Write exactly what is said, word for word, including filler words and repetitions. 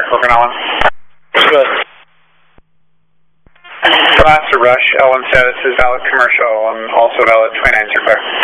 Logan Allen. Good. Last to rush, L one status is valid commercial and also valid twenty-nine, sir.